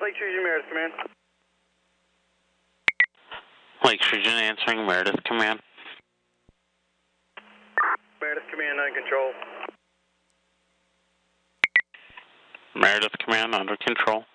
Lake Trojan, Meredith Command. Lake Trojan answering Meredith Command. Meredith Command under control. Meredith Command under control.